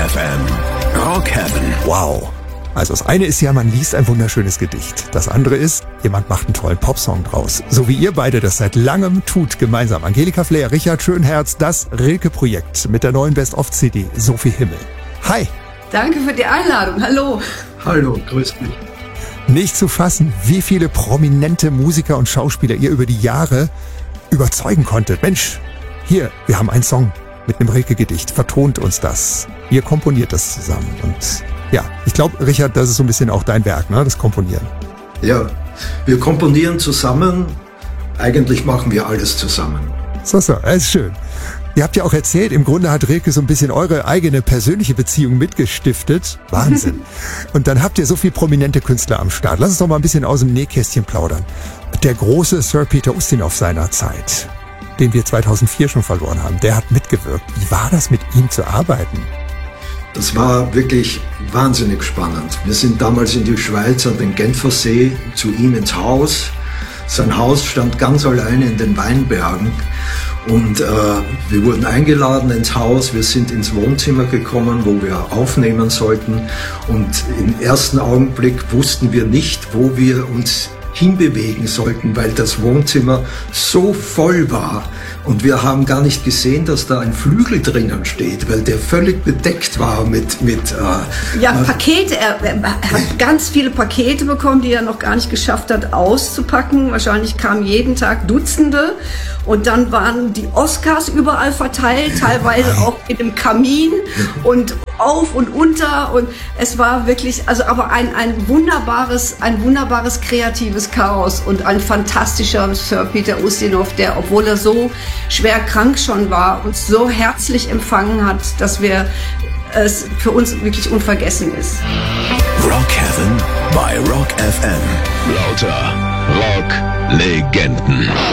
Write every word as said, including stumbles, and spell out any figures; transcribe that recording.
F M. Rock Heaven. Wow. Also das eine ist ja, man liest ein wunderschönes Gedicht. Das andere ist, jemand macht einen tollen Popsong draus. So wie ihr beide das seit langem tut, gemeinsam. Angelika Flair, Richard Schönherz, das Rilke-Projekt mit der neuen Best-of-C D, Sophie Himmel. Hi. Danke für die Einladung. Hallo. Hallo, grüß dich. Nicht zu fassen, wie viele prominente Musiker und Schauspieler ihr über die Jahre überzeugen konntet. Mensch, hier, wir haben einen Song mit einem Rilke-Gedicht. Vertont uns das. Ihr komponiert das zusammen. Und ja, ich glaube, Richard, das ist so ein bisschen auch dein Werk, ne? Das Komponieren. Ja, wir komponieren zusammen. Eigentlich machen wir alles zusammen. So, so, das ist schön. Ihr habt ja auch erzählt, im Grunde hat Rilke so ein bisschen eure eigene persönliche Beziehung mitgestiftet. Wahnsinn. Und dann habt ihr so viele prominente Künstler am Start. Lass uns doch mal ein bisschen aus dem Nähkästchen plaudern. Der große Sir Peter Ustinov seiner Zeit, den wir zweitausendvier schon verloren haben, der hat mitgewirkt. Wie war das, mit ihm zu arbeiten? Das war wirklich wahnsinnig spannend. Wir sind damals in die Schweiz an den Genfersee zu ihm ins Haus. Sein Haus stand ganz alleine in den Weinbergen. Und äh, wir wurden eingeladen ins Haus, wir sind ins Wohnzimmer gekommen, wo wir aufnehmen sollten. Und im ersten Augenblick wussten wir nicht, wo wir uns hinbewegen sollten, weil das Wohnzimmer so voll war. Und wir haben gar nicht gesehen, dass da ein Flügel drinnen steht, weil der völlig bedeckt war mit... mit äh, ja, Pakete. Er, er hat ganz viele Pakete bekommen, die er noch gar nicht geschafft hat auszupacken. Wahrscheinlich kamen jeden Tag Dutzende. Und dann waren die Oscars überall verteilt, teilweise auch in dem Kamin und auf und unter. Und es war wirklich, also aber ein, ein wunderbares, ein wunderbares kreatives Chaos und ein fantastischer Sir Peter Ustinov, der, obwohl er so schwer krank schon war, uns so herzlich empfangen hat, dass wir es für uns wirklich unvergessen ist. Rock Heaven bei Rock F M. Lauter Rock-Legenden.